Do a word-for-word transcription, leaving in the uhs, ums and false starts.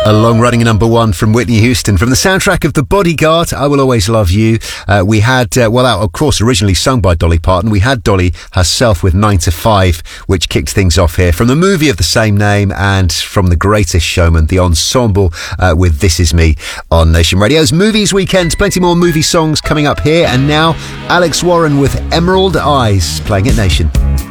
A long-running number one from Whitney Houston. From the soundtrack of The Bodyguard, I Will Always Love You. Uh, we had, uh, well, of course, originally sung by Dolly Parton. We had Dolly herself with nine to five, which kicked things off here. From the movie of the same name and from The Greatest Showman, the ensemble uh, with This Is Me on Nation Radio's Movies Weekend. Plenty more movie songs coming up here. And now, Alex Warren with Emerald Eyes, playing at Nation.